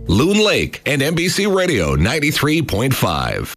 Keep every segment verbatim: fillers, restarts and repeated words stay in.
Loon Lake and N B C Radio ninety-three point five.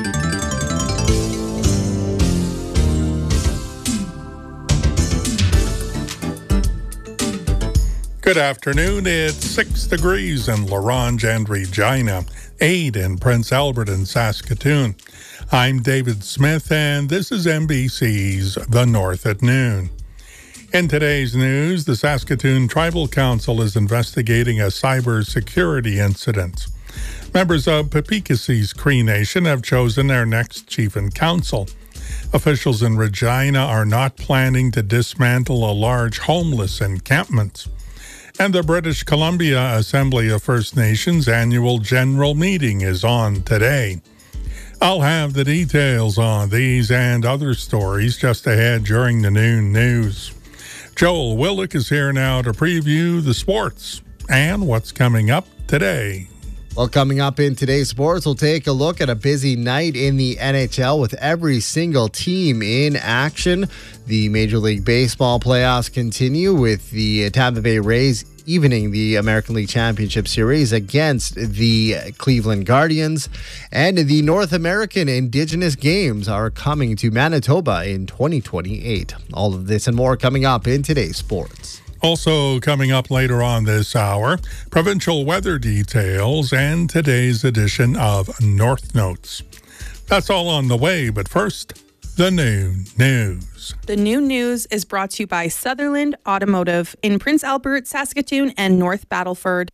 Good afternoon. It's six degrees in La Ronge and Regina, eight in Prince Albert and Saskatoon. I'm David Smith, and this is N B C's The North at Noon. In today's news, the Saskatoon Tribal Council is investigating a cybersecurity incident. Members of Pepikasi's Cree Nation have chosen their next chief and council. Officials in Regina are not planning to dismantle a large homeless encampment. And the British Columbia Assembly of First Nations annual general meeting is on today. I'll have the details on these and other stories just ahead during the noon news. Joel Willick is here now to preview the sports and what's coming up today. Well, coming up in today's sports, we'll take a look at a busy night in the N H L with every single team in action. The Major League Baseball playoffs continue with the Tampa Bay Rays evening the American League Championship Series against the Cleveland Guardians. And the North American Indigenous Games are coming to Manitoba in twenty twenty-eight. All of this and more coming up in today's sports. Also coming up later on this hour, provincial weather details and today's edition of North Notes. That's all on the way, but first, the noon news. The noon news is brought to you by Sutherland Automotive in Prince Albert, Saskatoon, and North Battleford.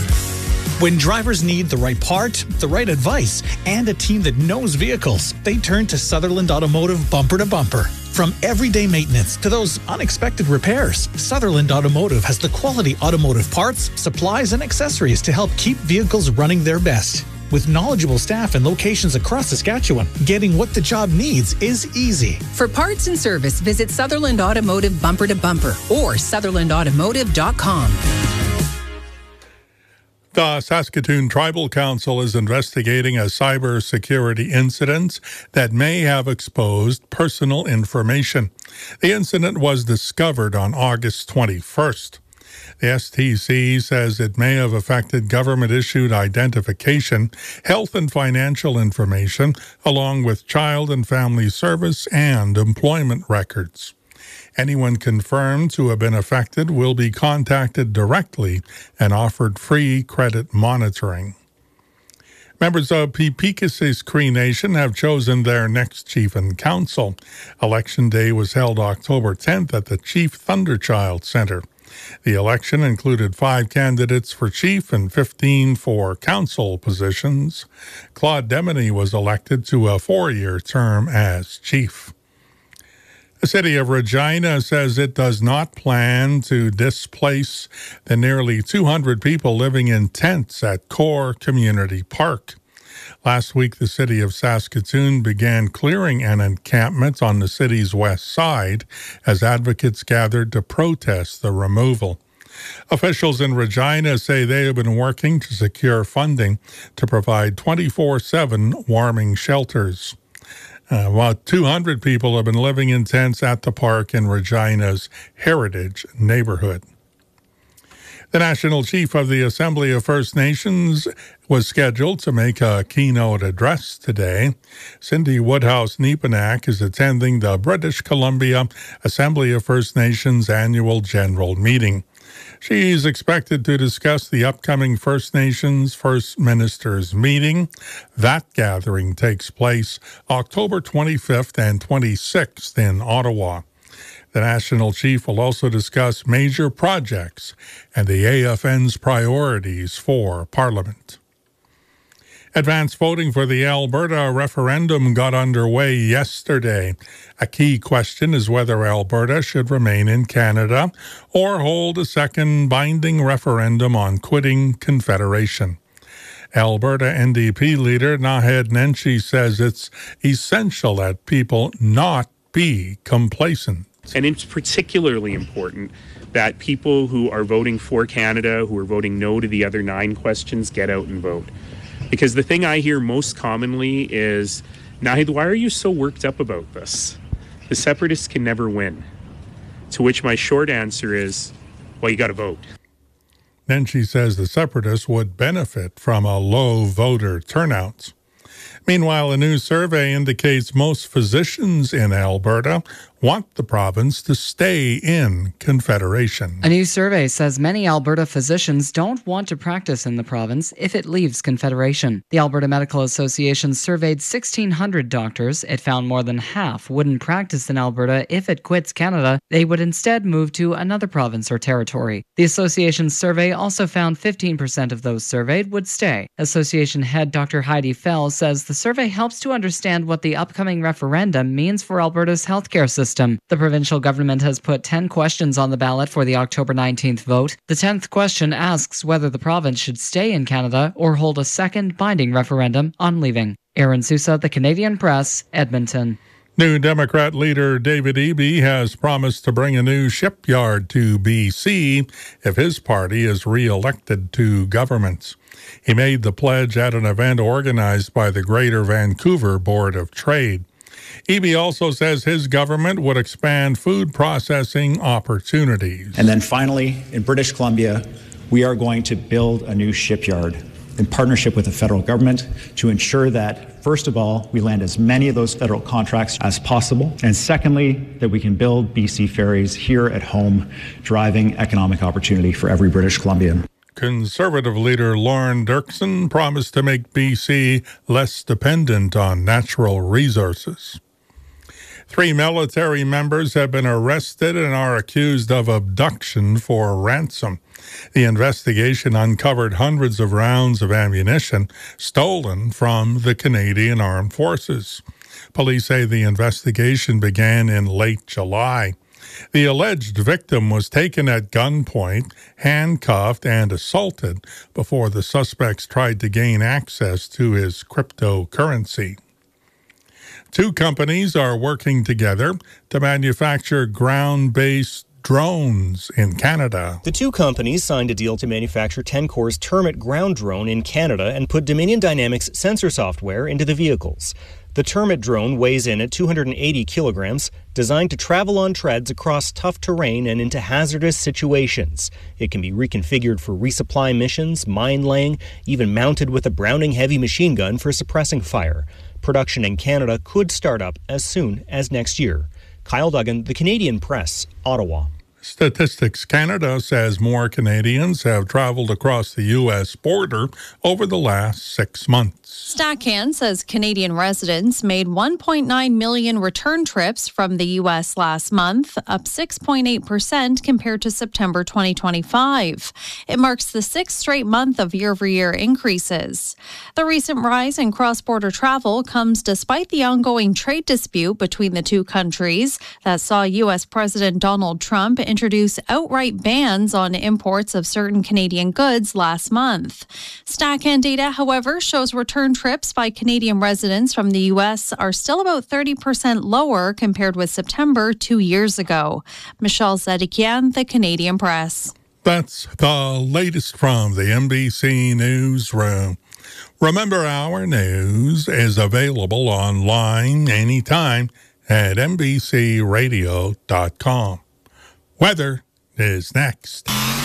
When drivers need the right part, the right advice, and a team that knows vehicles, they turn to Sutherland Automotive bumper to bumper. From everyday maintenance to those unexpected repairs, Sutherland Automotive has the quality automotive parts, supplies, and accessories to help keep vehicles running their best. With knowledgeable staff and locations across Saskatchewan, getting what the job needs is easy. For parts and service, visit Sutherland Automotive bumper to bumper or sutherland automotive dot com. The Saskatoon Tribal Council is investigating a cybersecurity incident that may have exposed personal information. The incident was discovered on August twenty-first. The S T C says it may have affected government-issued identification, health and financial information, along with child and family service and employment records. Anyone confirmed to have been affected will be contacted directly and offered free credit monitoring. Members of Pepikasi's Cree Nation have chosen their next chief and council. Election day was held October tenth at the Chief Thunderchild Centre. The election included five candidates for chief and fifteen for council positions. Claude Demeny was elected to a four-year term as chief. The city of Regina says it does not plan to displace the nearly two hundred people living in tents at Core Community Park. Last week, the city of Saskatoon began clearing an encampment on the city's west side as advocates gathered to protest the removal. Officials in Regina say they have been working to secure funding to provide twenty-four seven warming shelters. Uh, about two hundred people have been living in tents at the park in Regina's Heritage neighborhood. The National Chief of the Assembly of First Nations was scheduled to make a keynote address today. Cindy Woodhouse-Nepenak is attending the British Columbia Assembly of First Nations annual general meeting. She's expected to discuss the upcoming First Nations First Ministers meeting. That gathering takes place October twenty-fifth and twenty-sixth in Ottawa. The National Chief will also discuss major projects and the A F N's priorities for Parliament. Advance voting for the Alberta referendum got underway yesterday. A key question is whether Alberta should remain in Canada or hold a second binding referendum on quitting Confederation. Alberta N D P leader Naheed Nenshi says it's essential that people not be complacent. And it's particularly important that people who are voting for Canada, who are voting no to the other nine questions, get out and vote. Because the thing I hear most commonly is, Naheed, why are you so worked up about this? The separatists can never win. To which my short answer is, well, you got to vote. Nenshi says the Separatists would benefit from a low voter turnout. Meanwhile, a new survey indicates most physicians in Alberta want the province to stay in Confederation. A new survey says many Alberta physicians don't want to practice in the province if it leaves Confederation. The Alberta Medical Association surveyed sixteen hundred doctors. It found more than half wouldn't practice in Alberta if it quits Canada. They would instead move to another province or territory. The association's survey also found fifteen percent of those surveyed would stay. Association head Doctor Heidi Fell says the survey helps to understand what the upcoming referendum means for Alberta's healthcare system. The provincial government has put ten questions on the ballot for the October nineteenth vote. The tenth question asks whether the province should stay in Canada or hold a second binding referendum on leaving. Aaron Sousa, The Canadian Press, Edmonton. New Democrat leader David Eby has promised to bring a new shipyard to B C if his party is re-elected to government. He made the pledge at an event organized by the Greater Vancouver Board of Trade. Eby also says his government would expand food processing opportunities. And then finally, in British Columbia, we are going to build a new shipyard in partnership with the federal government to ensure that, first of all, we land as many of those federal contracts as possible, and secondly, that we can build B C ferries here at home, driving economic opportunity for every British Columbian. Conservative leader Lauren Dirksen promised to make B C less dependent on natural resources. Three military members have been arrested and are accused of abduction for ransom. The investigation uncovered hundreds of rounds of ammunition stolen from the Canadian Armed Forces. Police say the investigation began in late July. The alleged victim was taken at gunpoint, handcuffed, and assaulted before the suspects tried to gain access to his cryptocurrency. Two companies are working together to manufacture ground-based drones in Canada. The two companies signed a deal to manufacture Tencor's Termit ground drone in Canada and put Dominion Dynamics sensor software into the vehicles. The Termit drone weighs in at two hundred eighty kilograms, designed to travel on treads across tough terrain and into hazardous situations. It can be reconfigured for resupply missions, mine laying, even mounted with a Browning heavy machine gun for suppressing fire. Production in Canada could start up as soon as next year. Kyle Duggan, The Canadian Press, Ottawa. Statistics Canada says more Canadians have traveled across the U S border over the last six months. StatCan says Canadian residents made one point nine million return trips from the U S last month, up six point eight percent compared to September twenty twenty-five. It marks the sixth straight month of year-over-year increases. The recent rise in cross-border travel comes despite the ongoing trade dispute between the two countries that saw U S President Donald Trump introduce outright bans on imports of certain Canadian goods last month. StatCan data, however, shows return trips by Canadian residents from the U S are still about thirty percent lower compared with September two years ago. Michelle Zedekian, The Canadian Press. That's the latest from the N B C Newsroom. Remember, our news is available online anytime at N B C radio dot com. Weather is next.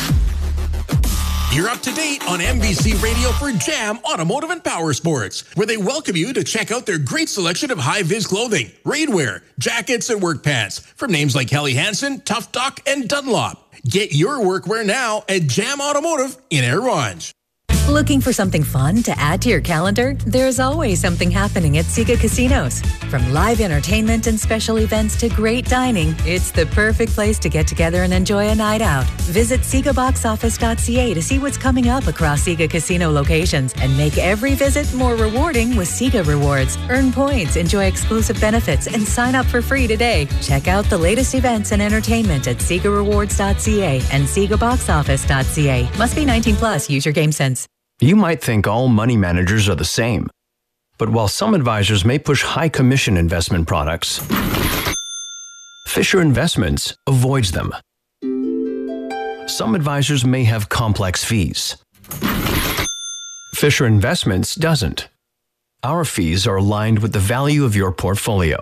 You're up to date on N B C Radio for Jam Automotive and Power Sports, where they welcome you to check out their great selection of high-vis clothing, rainwear, jackets, and work pants from names like Helly Hansen, Tough Duck, and Dunlop. Get your workwear now at Jam Automotive in Air Ronge. Looking for something fun to add to your calendar? There's always something happening at Sega Casinos. From live entertainment and special events to great dining, it's the perfect place to get together and enjoy a night out. Visit Sega Box Office dot C A to see what's coming up across Sega Casino locations and make every visit more rewarding with Sega Rewards. Earn points, enjoy exclusive benefits, and sign up for free today. Check out the latest events and entertainment at Sega Rewards dot C A and Sega Box Office dot C A. Must be nineteen plus. Use your game sense. You might think all money managers are the same. But while some advisors may push high commission investment products, Fisher Investments avoids them. Some advisors may have complex fees. Fisher Investments doesn't. Our fees are aligned with the value of your portfolio.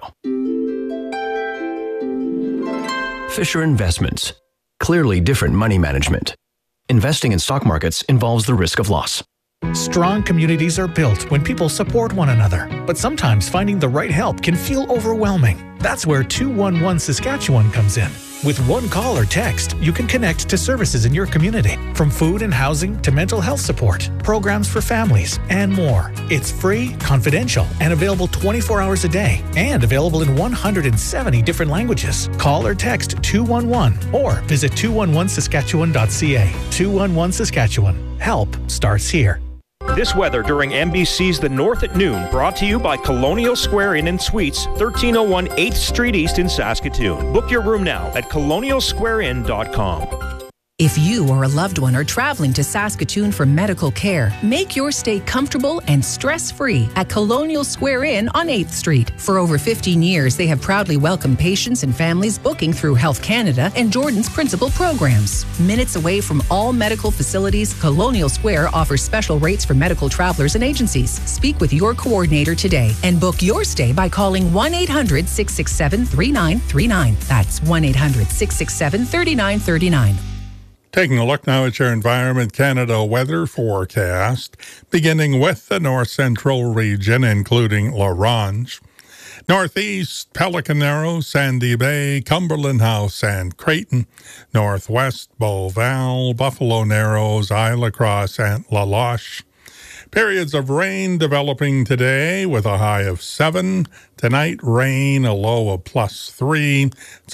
Fisher Investments. Clearly different money management. investing in stock markets involves the risk of loss. Strong communities are built when people support one another, but sometimes finding the right help can feel overwhelming. That's where two one one Saskatchewan comes in. With one call or text, you can connect to services in your community, from food and housing to mental health support, programs for families, and more. It's free, confidential, and available twenty-four hours a day, and available in one hundred seventy different languages. Call or text two one one or visit two one one saskatchewan dot c a. two one one Saskatchewan. Help starts here. This weather during N B C's The North at Noon, brought to you by Colonial Square Inn and Suites, thirteen oh one eighth Street East in Saskatoon. Book your room now at colonial square inn dot com. If you or a loved one are traveling to Saskatoon for medical care, make your stay comfortable and stress-free at Colonial Square Inn on eighth Street. For over fifteen years, they have proudly welcomed patients and families booking through Health Canada and Jordan's principal programs. Minutes away from all medical facilities, Colonial Square offers special rates for medical travelers and agencies. Speak with your coordinator today and book your stay by calling one eight hundred six six seven three nine three nine. That's one eight hundred six six seven three nine three nine. Taking a look now at your Environment Canada weather forecast, beginning with the north central region, including La Ronge. Northeast, Pelican Narrows, Sandy Bay, Cumberland House, and Creighton. Northwest, Beauval, Buffalo Narrows, Isla Crosse, and La Loche. Periods of rain developing today with a high of seven. Tonight, rain, a low of plus three.